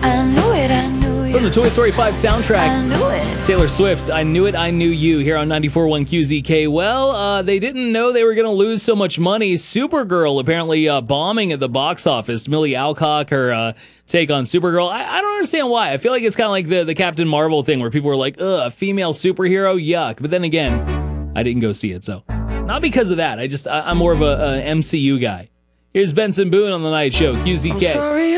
From the Toy Story 5 soundtrack, I knew it. Taylor Swift, I Knew It, I Knew You, here on 94.1 QZK. Well, they didn't know they were going to lose so much money. Supergirl apparently bombing at the box office. Millie Alcock, her take on Supergirl. I don't understand why. I feel like it's kind of like the Captain Marvel thing where people were like, ugh, female superhero, yuck. But then again, I didn't go see it, so not because of that. I'm more of a MCU guy. Here's Benson Boone on The Night Show, QZK.